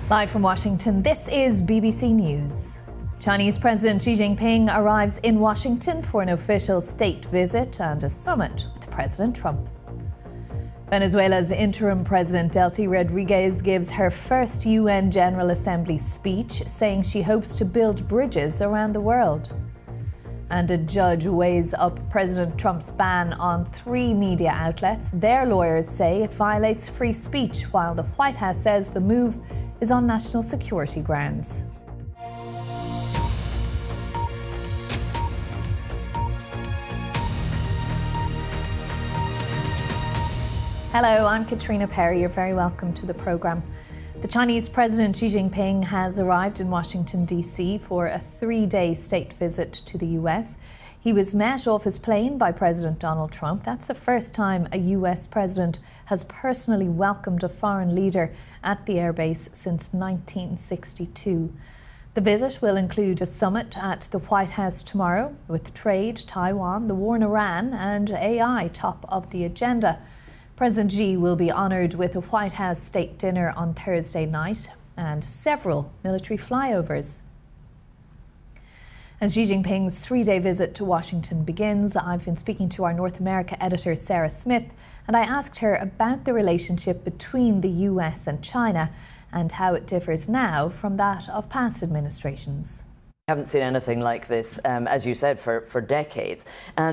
Live from Washington, this is BBC News. Chinese President Xi Jinping arrives in Washington for an official state visit and a summit with President Trump. Venezuela's interim president Delcy Rodriguez gives her first UN General Assembly speech, saying she hopes to build bridges around the world. And a judge weighs up President Trump's ban on 3 media outlets. Their lawyers say it violates free speech, while the White House says the move is on national security grounds. Hello, I'm Katrina Perry. You're very welcome to the programme. The Chinese President Xi Jinping has arrived in Washington, D.C. for a 3-day state visit to the US. He was met off his plane by President Donald Trump. That's the first time a US president has personally welcomed a foreign leader at the airbase since 1962. The visit will include a summit at the White House tomorrow, with trade, Taiwan, the war in Iran and AI top of the agenda. President Xi will be honoured with a White House state dinner on Thursday night and several military flyovers. As Xi Jinping's 3-day visit to Washington begins, I've been speaking to our North America editor Sarah Smith, and I asked her about the relationship between the US and China and how it differs now from that of past administrations. We haven't seen anything like this, as you said, for decades. And